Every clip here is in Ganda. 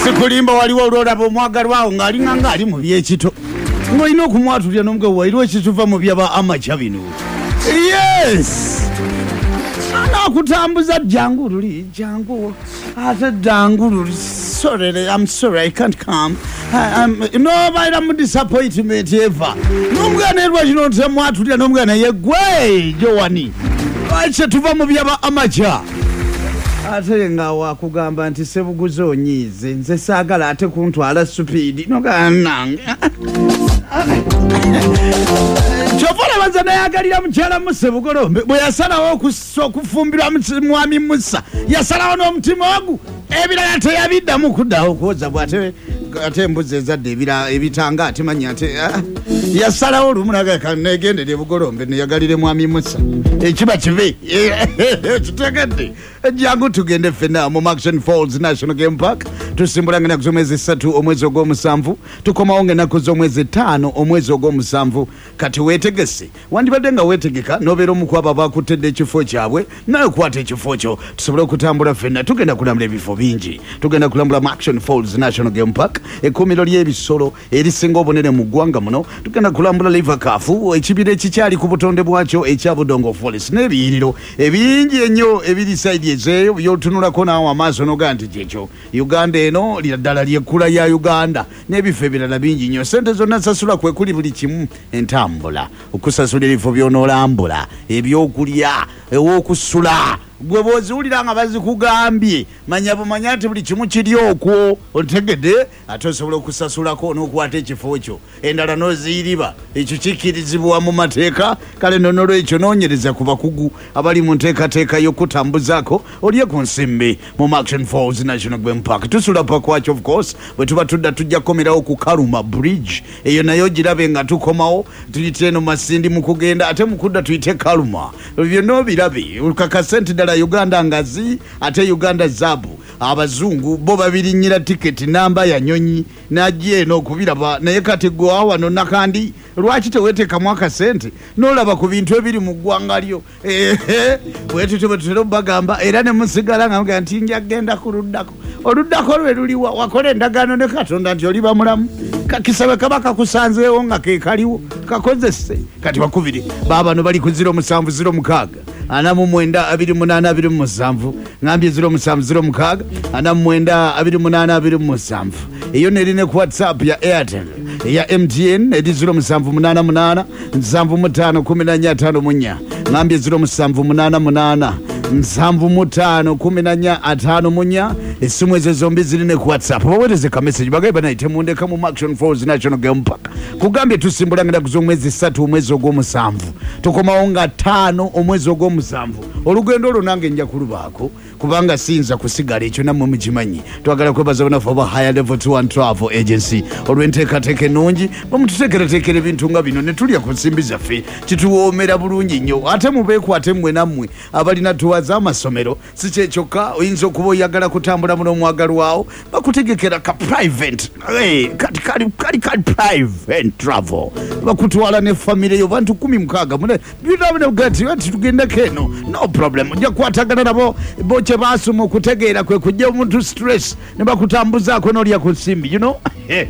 sikulimba waliwo olwolaba omwagalwawo ng'alinganga ali mu byekito ng'olina okumwatulira n'omuge wairiwo ekituva mu byaba amaca bino. Yes, anakutambuza jangu luli jangu ate jangu luli. Sorry, I'm sorry, I can't come. No, I'm disappointment ever. Nomugana erwa kino ntemwatulira nomugana yegwe Joani. Acha tuva mu byaba amaca. Ate nga wakugamba nti sebuguze onyize nze saagala ate kuntwala supidi noganange chofola banza nayagalira mukyala Musebugolombe bwe yasalawo okufumbirwa mwami Musa yasalawo n'omutima ogu ebirala teyabiddamu kuddawo okwoza bw'ate embuzi ezadde ebitanga ate manya ate yasalawo olumu negendera Bugolombe neyagalire mwami Musa ekiba kibe kitegedde. Jangu tugende fena mu Action Falls National Game Park tusimbulanga na kuzomwezi 3 omwezi ogw'omusanvu tukomawo ngenaku z'omwezi 5 omwezi ogw'omusanvu. Kati wetegese wandibadde nga wetegeka nobeera omukwaba bakutedde ekifo kyabwe naye kwata ekifo kyo tusobole okutambula fena. Tugenda kulambula ebifo bingi, tugenda kulambula mu Action Falls National Game Park ekkuumiro ly'ebisolo erisinga obunene mu ggwanga muno. Tugenda kulambula River Kafu ekibira ekikyali ku butonde bwakyo ekya Budongo Forest n'ebiyiriro ebingi ennyo ebiri side ezeeyo byotunulako naawe amaaso noga nti kyekyo Uganda eno ddala lyekkula ya Uganda n'ebifo ebirala bingi nnyo. Sente zonna sasula kwe kuli buli kimu entambula okusasula ebifo by'onoolambula ebyokulya ew'okusula gwe bwoziwulira nga bazikugambye manya bumanya nti buli kimu kiri okwo otegedde ate osobola okusasulako n'okwata ekifo kyo endala n'oziyiriba ekyo kikkirizibwa mu mateeka. Kale nonolwekyo noonyereza ku bakugu abali mu nteekateeka y'okutambuzaako olye ku nsimbi mu Action Falls National Game Park. Tusula pakwaki of course bwe tuba tudda tujja kukomerawo ku Kaluma Bridge eyo nayo girabe nga tukomawo tuyite eno Masindi mu kugenda ate mu kudda tuyite Kaluma byonna obirabe olukakase nti ddala Uganda ngazi ate Uganda zabu abazungu bo babirinyira tiketi namba ya nyonyi najje eno okubiraba naye kati gwe wano nakandi lwaki teweteekamu akasente n'olaba ku bintu ebiri mu ggwanga lyo bwetutyo bwe tutera obagamba era ne musigala nga mugaa nti njagenda ku oluddako lwe luliwa wakola endagaano ne Katonda nti oliba mulamu kakisabe kaba kakusanzeewo nga kekaliwo kakozese kati bakubiri baabano bali ku 0706 49 28 27 ngambye 0706 49 28 eyo nerine ku WhatsApp ya Airtel ya MTN edi 0788 7514 ngambye 0788 7514 esimu ezo zombi zirine ku WhatsApp baweteze ka message bagaiba naite mundeka mu Action Falls National Game Park kugambye tusimbulanga ku z'omwezi 3 omwezi ogw'omusanvu tukomawo nga 5 omwezi ogw'omusanvu. Olugendo olwo nange nja kulubaako kubanga sinza kusigala ekyo nammwe mukimanyi. Twagala kwebaza banafu aba Higher Level Tour and Travel Agency olw'enteekateeka ennungi bamututeekerateekera ebintu nga bino ne tulya ku nsimbi zaffe kituwoomera bulungi nnyo. Ate mubeekwate mmwe nammwe abalina tuwa z'amasomero si kyekyokka oyinza okuba oyagala kutambula muno omwagalwawo bakutegekera ka private kali private travel bakutwala ne famire yo bantu 16 mune byonna gati tugendeko eno no problem ojja kukwatagana nabo boche basuma okutegeera kwe kujja omuntu stress ne bakutambuzaako n'olya ku nsimbi you know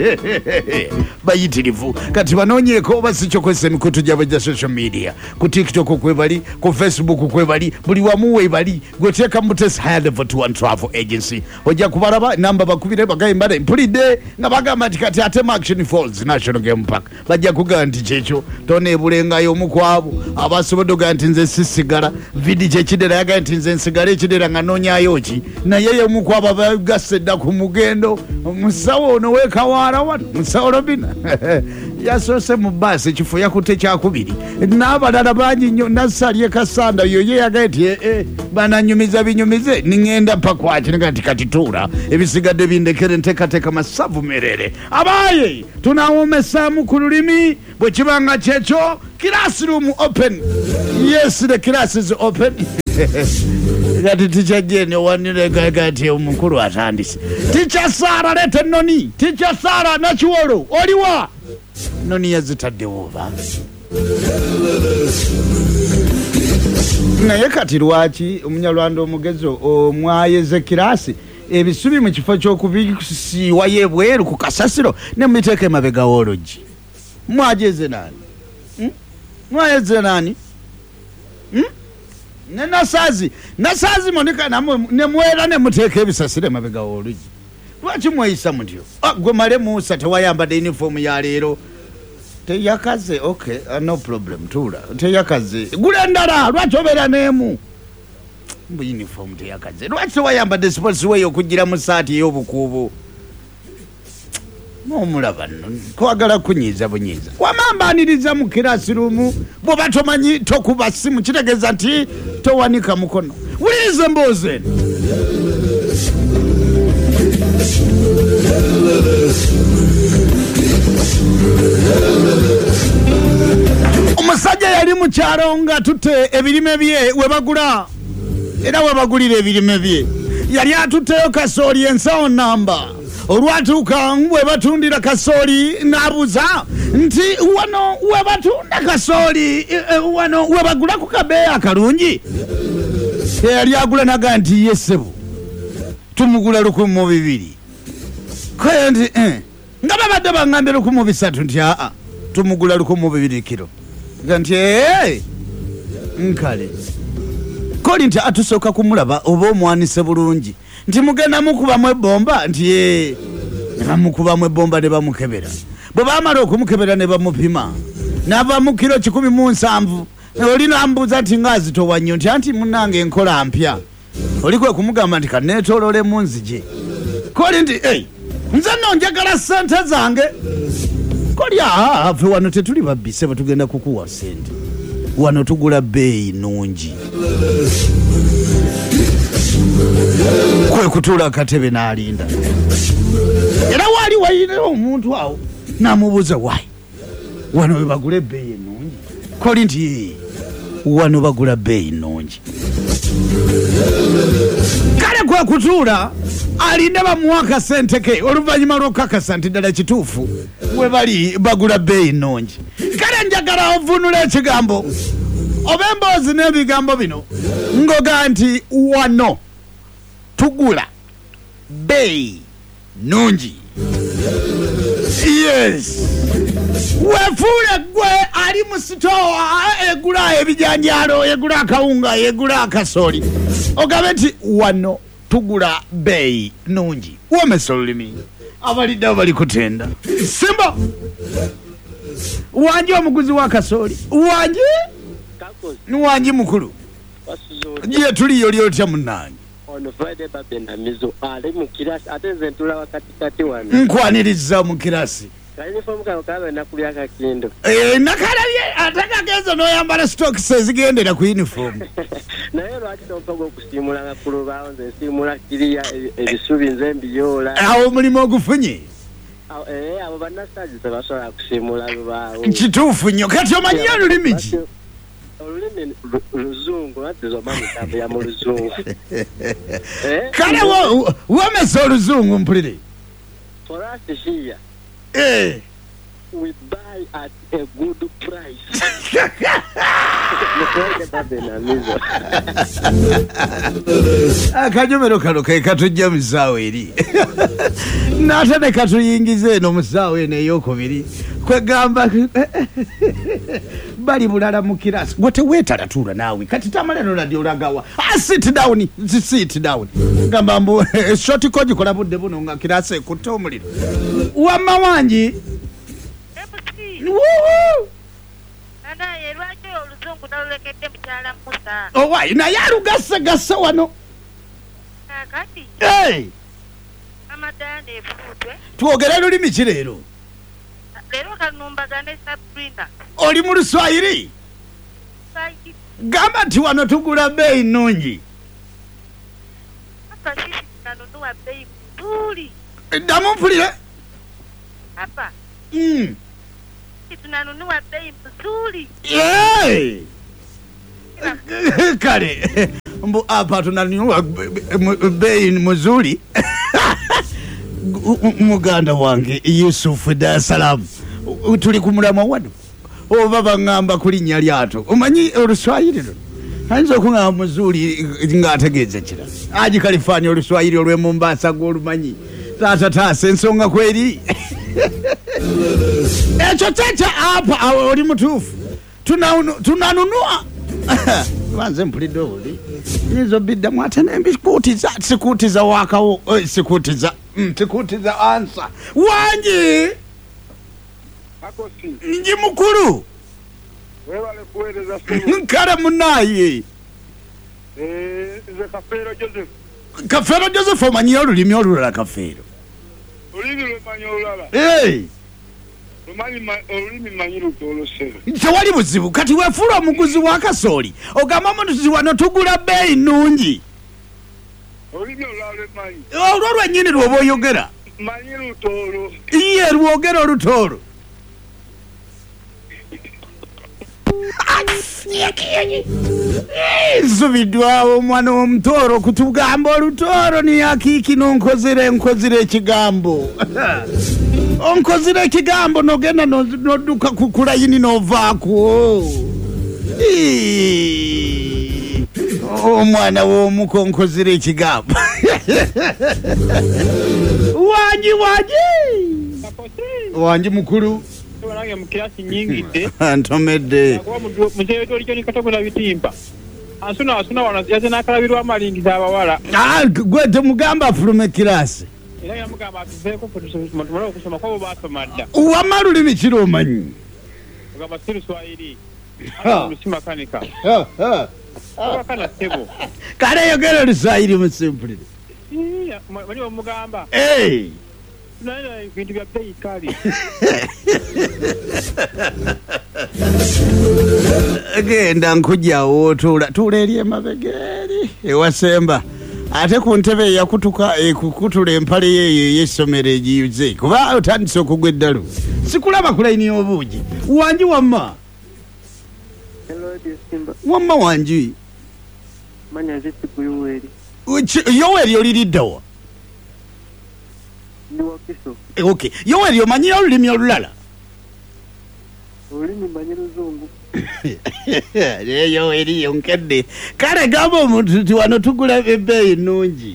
bayitirivu kati banoonyeeko oba si kyokozesa emikutu gyabwe gya social media ku TikTok kwebali ku Facebook kwebali buli wamu webali gweteeka mutesi Higher Level Tour and Travel Agency ojja kubalaba namba bakubire bagambye mpulidde nga bagamba nti kati ate Action Falls National Game Park bajja kugamba nti kyekyo toneebulengayo omukwabo abasobodde ogaa nti nze sisigala vidi kyekidera yagaa nti nze nsigala ekidera nga noonyayo ki naye yomukwabo abagassa edda ku mugendo omusawo ono weekawaala wano musawo Robina yasoose mu baasi ekifo yakutte kyakubiri n'abalala bangi nnyo nasalye kasanda yoye yagaa nti bananyumiza binyumize niŋŋenda pakwaki nagati kati tuula ebisigadde bindekere nteekateeka masavu merere abaaye tunawoomesaamu ku lulimi bwe kibanga kyekyo classroom open. Yes, the class is open. Gati teacher Jane wanire gati omukulu atandise. Teacher Sara lete noni. Teacher Sara nachiwolo. Oliwa. Noni yazitadde oba. Naye kati lwaki omunyalwanda omugezo omwayeze kirasi ebisubi mu kifo ky'okubisiiwa yebweru ku kasasiro ne mubiteeka emabega w'oluggi. Mwajeze nani? Mwajeze nani? Ne nasaazi monika ne mwera ne muteeka ebisasiro emabega w'oluggi. Lwaki mweyisa mutyo? Gwe male Musa tewayambadde uniform ya leero. Teyakaze, okay, no problem, tuula. Teyakaze. Gula endala, lwaki obeera n'emu? Mbu uniform teyakaze. Lwaki tewayambadde sports wear okugira mu saati ey'obukuubo? N'omulaba nno, kwagala kunyiiza bunyiiza. Wamambaniriza mu kirasirumu, bw'oba tomanyi tokuba ssimu, kitegeeza nti towanika mukono. Wuliriza emboozi eno. Omusajja yali mu kyalo nga tutte ebirime bye webagula era webagulira ebirime bye. Yali atutteyo kasooli ensawo namba. Olwatuuka webatundira kasooli n'abuuza nti wano webatunda kasooli wano webagula ku kabeeya akalungi. Yali agula naga nti ye ssebo tumugula 1,200. Kaya nti nga babadde baŋŋambye 1,300 nti aa tumugula 1,200 kilo. Nti nkale koli nti atusooka kumulaba oba omwanise bulungi nti mugenda mukubamu ebbomba nti ne bamukubamu ebbomba ne bamukebera. Bwe baamala okumukebera ne bamupima n'avaamu kilo 17. Oli n'ambuuza nti ngaazitowa nnyo nti anti munnange enkola mpya. Oli kwe kumugamba nti kaneetoolole mu nzije. Koli nti nze nno njagala ssente zange. Koli ffe wano tetuli babbise bwe tugenda kukuwa ssente. Wano tugula bbeeyi nnungi. Kwe kutuula akatebe n'alinda. Era waali wayina omuntu awo n'amubuuza waayi wano we bagula ebbeeyi ennungi. Koli nti wano bagula bbeeyi nnungi. Kale kwe kutuula alinde bamuwa akasente ke oluvannyuma lw'okukakasa nti ddala kituufu we bali bagula bbeeyi nnungi. Kale njagala ovunula ekigambo oba emboozi n'ebigambo bino ngoga nti wano tugula bbeeyi nnungi. Yes. Wefuule gwe ali mu sitoowa egula ebijanjaalo egula akawunga egula akasooli ogabe nti wano tugula bbeeyi nnungi. Womesa olulimi abalidde abo bali kutenda. Simba wanji omuguzi wa kasooli wanji mukulu ye tuliyo lyotya munnange nkwaniriza mu kirasi nakalabye ate kagenzo n'oyambala stokis ezigendera ku uniform. Naye lwaki tompogo okusiimula nga kulubaawo nze nsiimula kiriya ebisubi nze mbiyoola. Awo omulimu ogufunye? Abo bannasaaji tebasobola kusiimula lubaawo. Kituufu nnyo. Kati omanyi olulimi ki? Olulimi Luzungu nati zoma mutambula mu Luzungu. Kale womesa Oluzungu mpulire. For us here. We buy at a good price. Akanyomero kano ke katujja mu ssaawa eri n'ate ne katuyingiza eno mu ssaawa eno ey'okubiri kwegamba bali bulala mu kirasi gwe teweetala tuula naawe kati tamaleno ladde olagawa sit down gamba mbu shotiko gikola budde buno nga kirasi ekutte omuliro wamma wangi owaayi naye alugassegassa wano twogere lulimi ki leero oli mu Luswayiri gamba nti wano tugula bbeeyi nnungi ddamu mpulire tunanunua bei nzuri. Kale mbu hapa tunanunua bei nzuri. Muganda wange Yusuf Dar es Salaam tuli kumulama wano oba bangamba kulinnya lyato omanyi Oluswayiri ayinza okungamba muzuli ng'ategeeza kirala Haji Kalifani oluswayiri olw'e Mombasa gw'olumanyi taata taasa ensonga kweri ekyo kyekya apa oli mutuufu tunanunua banze mpulidde oli nyinza obiddamu ate nembikuutiza sikuutiza wakawo sikuutiza ansa wangi nji mukulu kale munaye Kafeero Joseph omanyi olulimi olulala Kafeero tewali buzibu kati wefuula omuguzi wa kasooli ogamba muntu wano tugula bbeeyi nnungi olwo lwennyini lwoba oyogera iye lwogera olutoolo nsubiddwawo omwana w'omutooro kutugamba olutooro niyakiiki nonkozire ekigambo onkozire ekigambo nogenda nodduka ku layini novaako omwana w'omuko onkozire ekigambo wangi mukulu wange mukirasi nyingidde ntomedde muzee tolicho nikatogula bitimpa asuna wana yaze nakalabirwa amalingiza abawala gwe temugamba afulume kirasi era yamugamba atuveeko tumala okusoma kwabo basoma dda wamala olulimi kiri omanyi ogamba si Luswayiri lusimakanika wakana tebo kale yogera Oluswayiri musimpulire mani omugamba bintu bya bbeeyi kali genda nkujjawo tuula eri emabega eri ewasemba ate ku ntebe eyakutuka ekukutula empale yeeyo ey'essomero egiyuze kuba otandise okugwa eddalu sikulaba ku layini y'obuugi wangi wamma wangi Yoweri oliriddawa okay Yoweri omanyi olulimi olulala olulimi manyi Luzungu Yoweri yonkedde kale gamba omuntu ti wano tugula ebbeeyi nnungi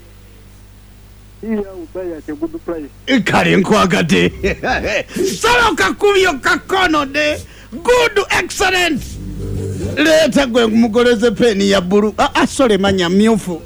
kale nkwagate solo kakubyo kakono de good excellent leeta gwe mugoleze peni ya bbulu sole manya myufu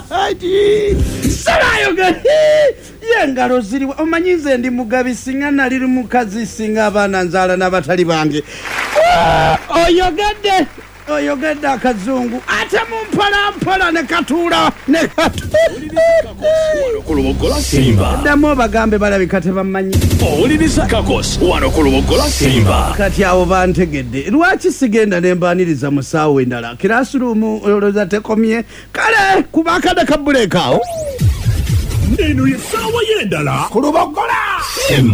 salayoga yengalo ziriwa omanyi nze ndi mugabi singa nali mukazi singa abaana nzaala n'abatali bange oyogedde akazungu ate mumpolampola ne katuula ddamu obagambe balabika tebamanyi kati abo bantegedde lwaki sigenda nembaniriza mu ssaawa endala kirasiruumu olowooza tekomye kale kuba akade kabuleeka awo eno ye ssaawa y'endala ku Lubogola.